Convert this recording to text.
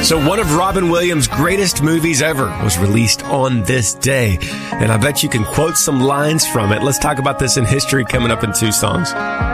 So one of Robin Williams' greatest movies ever was released on this day. And I bet you can quote some lines from it. Let's talk about this in history coming up in 2 songs.